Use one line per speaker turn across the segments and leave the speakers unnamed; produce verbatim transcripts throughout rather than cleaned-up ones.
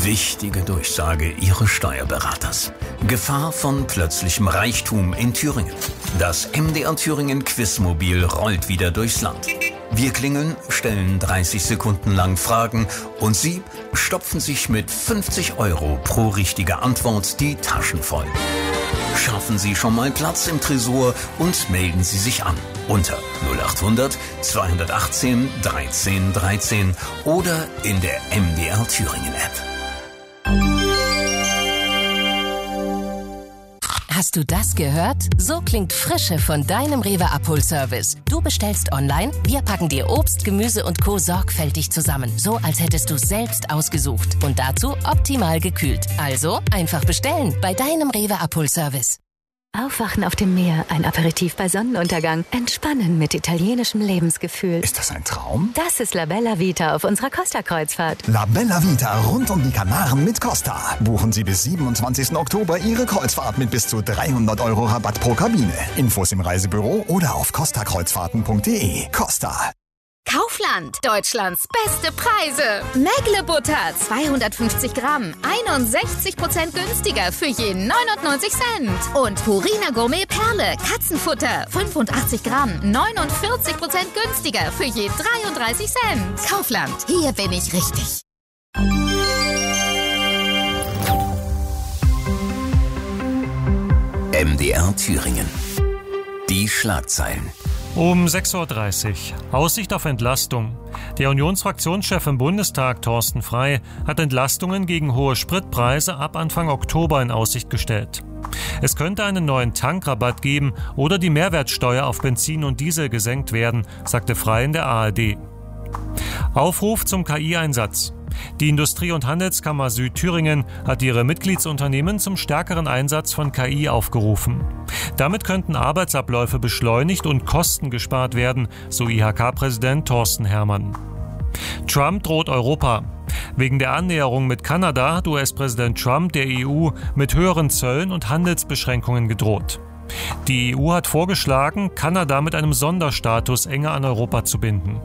Wichtige Durchsage Ihres Steuerberaters. Gefahr von plötzlichem Reichtum in Thüringen. Das M D R Thüringen Quizmobil rollt wieder durchs Land. Wir klingeln, stellen dreißig Sekunden lang Fragen und Sie stopfen sich mit fünfzig Euro pro richtige Antwort die Taschen voll. Schaffen Sie schon mal Platz im Tresor und melden Sie sich an unter null acht hundert zweihundertachtzehn dreizehn dreizehn oder in der M D R Thüringen App.
Hast du das gehört? So klingt Frische von deinem Rewe Abholservice. Du bestellst online, wir packen dir Obst, Gemüse und Co. sorgfältig zusammen. So, als hättest du selbst ausgesucht. Und dazu optimal gekühlt. Also einfach bestellen bei deinem Rewe Abholservice.
Aufwachen auf dem Meer, ein Aperitif bei Sonnenuntergang, entspannen mit italienischem Lebensgefühl.
Ist das ein Traum?
Das ist La Bella Vita auf unserer Costa-Kreuzfahrt.
La Bella Vita rund um die Kanaren mit Costa. Buchen Sie bis siebenundzwanzigsten Oktober Ihre Kreuzfahrt mit bis zu dreihundert Euro Rabatt pro Kabine. Infos im Reisebüro oder auf costa kreuzfahrten punkt de. Costa.
Kaufland, Deutschlands beste Preise. Mägle Butter, zweihundertfünfzig Gramm, einundsechzig Prozent günstiger für je neunundneunzig Cent. Und Purina Gourmet Perle, Katzenfutter, fünfundachtzig Gramm, neunundvierzig Prozent günstiger für je dreiunddreißig Cent. Kaufland, hier bin ich richtig.
M D R Thüringen. Die Schlagzeilen.
Um sechs Uhr dreißig. Aussicht auf Entlastung. Der Unionsfraktionschef im Bundestag, Thorsten Frey, hat Entlastungen gegen hohe Spritpreise ab Anfang Oktober in Aussicht gestellt. Es könnte einen neuen Tankrabatt geben oder die Mehrwertsteuer auf Benzin und Diesel gesenkt werden, sagte Frey in der A R D. Aufruf zum K I-Einsatz. Die Industrie- und Handelskammer Südthüringen hat ihre Mitgliedsunternehmen zum stärkeren Einsatz von K I aufgerufen. Damit könnten Arbeitsabläufe beschleunigt und Kosten gespart werden, so I H K-Präsident Thorsten Herrmann. Trump droht Europa. Wegen der Annäherung mit Kanada hat U S-Präsident Trump der E U mit höheren Zöllen und Handelsbeschränkungen gedroht. Die E U hat vorgeschlagen, Kanada mit einem Sonderstatus enger an Europa zu binden.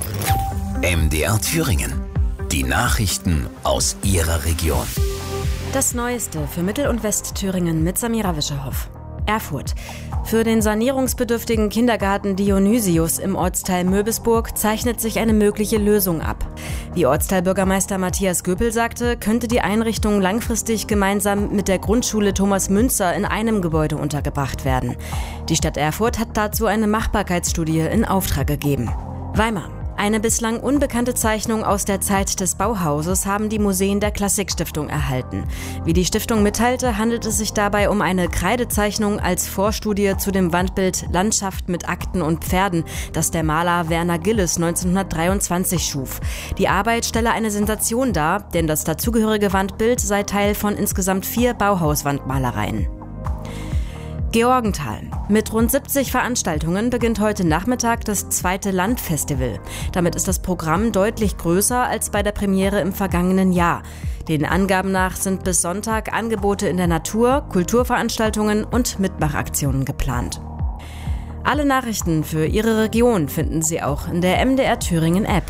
M D R Thüringen. Die Nachrichten aus Ihrer Region.
Das Neueste für Mittel- und Westthüringen mit Samira Wischerhoff. Erfurt. Für den sanierungsbedürftigen Kindergarten Dionysius im Ortsteil Möbisburg zeichnet sich eine mögliche Lösung ab. Wie Ortsteilbürgermeister Matthias Göpel sagte, könnte die Einrichtung langfristig gemeinsam mit der Grundschule Thomas Münzer in einem Gebäude untergebracht werden. Die Stadt Erfurt hat dazu eine Machbarkeitsstudie in Auftrag gegeben. Weimar. Eine bislang unbekannte Zeichnung aus der Zeit des Bauhauses haben die Museen der Klassikstiftung erhalten. Wie die Stiftung mitteilte, handelt es sich dabei um eine Kreidezeichnung als Vorstudie zu dem Wandbild Landschaft mit Akten und Pferden, das der Maler Werner Gilles neunzehnhundertdreiundzwanzig schuf. Die Arbeit stelle eine Sensation dar, denn das dazugehörige Wandbild sei Teil von insgesamt vier Bauhauswandmalereien. Georgenthal. Mit rund siebzig Veranstaltungen beginnt heute Nachmittag das zweite Landfestival. Damit ist das Programm deutlich größer als bei der Premiere im vergangenen Jahr. Den Angaben nach sind bis Sonntag Angebote in der Natur, Kulturveranstaltungen und Mitmachaktionen geplant. Alle Nachrichten für Ihre Region finden Sie auch in der M D R Thüringen App.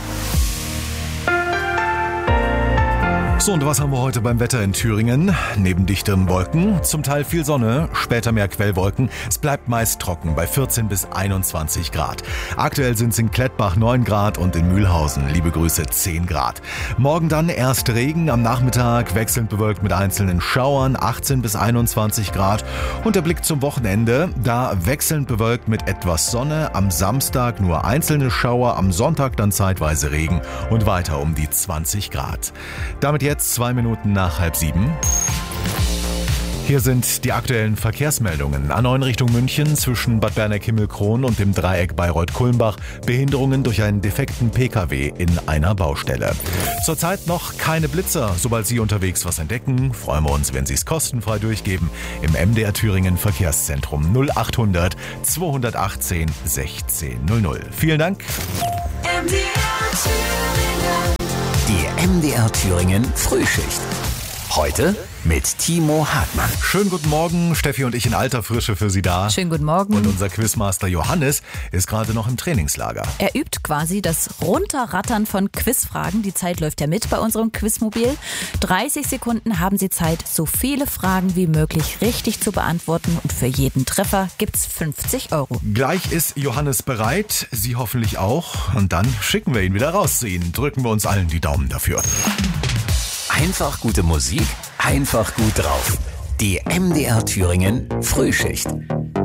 So, und was haben wir heute beim Wetter in Thüringen? Neben dichteren Wolken, zum Teil viel Sonne, später mehr Quellwolken. Es bleibt meist trocken bei vierzehn bis einundzwanzig Grad. Aktuell sind es in Klettbach neun Grad und in Mühlhausen, liebe Grüße, zehn Grad. Morgen dann erst Regen, am Nachmittag wechselnd bewölkt mit einzelnen Schauern, achtzehn bis einundzwanzig Grad. Und der Blick zum Wochenende, da wechselnd bewölkt mit etwas Sonne, am Samstag nur einzelne Schauer, am Sonntag dann zeitweise Regen und weiter um die zwanzig Grad. Damit jetzt zwei Minuten nach halb sieben. Hier sind die aktuellen Verkehrsmeldungen. A neun Richtung München zwischen Bad Berneck-Himmelkron und dem Dreieck Bayreuth-Kulmbach. Behinderungen durch einen defekten P K W in einer Baustelle. Zurzeit noch keine Blitzer. Sobald Sie unterwegs was entdecken, freuen wir uns, wenn Sie es kostenfrei durchgeben. Im M D R Thüringen Verkehrszentrum null acht hundert zweihundertachtzehn sechzehn null null. Vielen Dank.
M D R Thüringen. Die M D R Thüringen Frühschicht. Heute mit Timo Hartmann.
Schönen guten Morgen, Steffi und ich in alter Frische für Sie da.
Schönen guten Morgen.
Und unser Quizmaster Johannes ist gerade noch im Trainingslager.
Er übt quasi das Runterrattern von Quizfragen. Die Zeit läuft ja mit bei unserem Quizmobil. dreißig Sekunden haben Sie Zeit, so viele Fragen wie möglich richtig zu beantworten. Und für jeden Treffer gibt's fünfzig Euro.
Gleich ist Johannes bereit, Sie hoffentlich auch. Und dann schicken wir ihn wieder raus zu Ihnen. Drücken wir uns allen die Daumen dafür.
Einfach gute Musik, einfach gut drauf. Die M D R Thüringen Frühschicht.